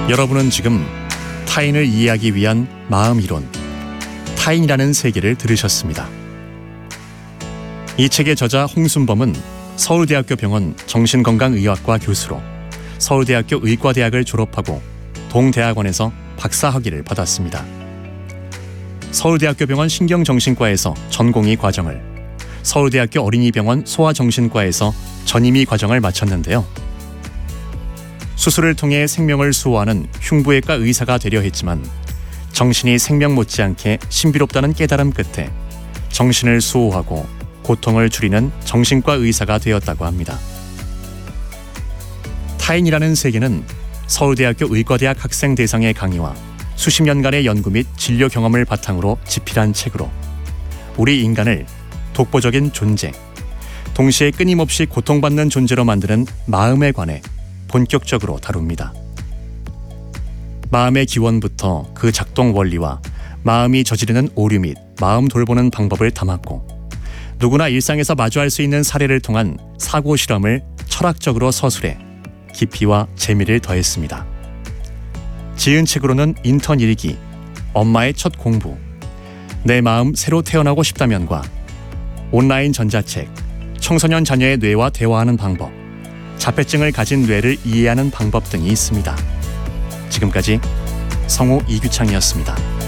여러분은 지금 타인을 이해하기 위한 마음 이론, 타인이라는 세계를 들으셨습니다. 이 책의 저자 홍순범은 서울대학교 병원 정신건강의학과 교수로 서울대학교 의과대학을 졸업하고 동대학원에서 박사학위를 받았습니다. 서울대학교 병원 신경정신과에서 전공의 과정을, 서울대학교 어린이병원 소아정신과에서 전임의 과정을 마쳤는데요. 수술을 통해 생명을 수호하는 흉부외과 의사가 되려 했지만 정신이 생명 못지않게 신비롭다는 깨달음 끝에 정신을 수호하고 고통을 줄이는 정신과 의사가 되었다고 합니다. 타인이라는 세계는 서울대학교 의과대학 학생 대상의 강의와 수십 년간의 연구 및 진료 경험을 바탕으로 집필한 책으로 우리 인간을 독보적인 존재, 동시에 끊임없이 고통받는 존재로 만드는 마음에 관해 본격적으로 다룹니다. 마음의 기원부터 그 작동 원리와 마음이 저지르는 오류 및 마음 돌보는 방법을 담았고, 누구나 일상에서 마주할 수 있는 사례를 통한 사고 실험을 철학적으로 서술해 깊이와 재미를 더했습니다. 지은 책으로는 인턴 일기, 엄마의 첫 공부, 내 마음 새로 태어나고 싶다면과 온라인 전자책, 청소년 자녀의 뇌와 대화하는 방법, 자폐증을 가진 뇌를 이해하는 방법 등이 있습니다. 지금까지 성우 이규창이었습니다.